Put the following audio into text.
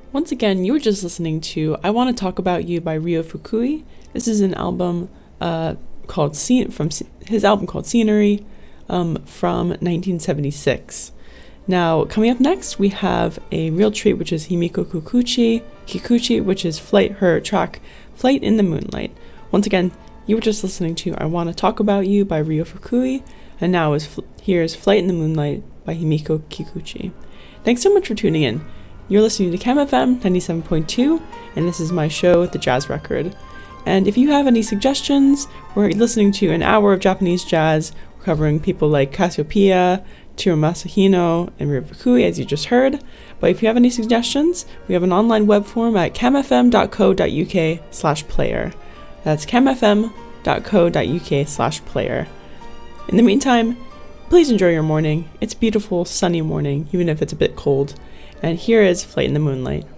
Once again, you were just listening to I Want to Talk About You by Ryo Fukui. This is an album his album called Scenery from 1976. Now, coming up next, we have a real treat, which is Himiko Kikuchi, which is her track Flight in the Moonlight. Once again, you were just listening to I Want to Talk About You by Ryo Fukui, and now here's Flight in the Moonlight by Himiko Kikuchi. Thanks so much for tuning in. You're listening to Chem FM 97.2, and this is my show, The Jazz Record. And if you have any suggestions, we're listening to an hour of Japanese jazz, covering people like Cassiopeia, Tiro Masahino, and Ryo Fukui, as you just heard. But if you have any suggestions, we have an online web form at chemfm.co.uk/player. That's chemfm.co.uk/player. In the meantime, please enjoy your morning. It's a beautiful, sunny morning, even if it's a bit cold. And here is Flight in the Moonlight.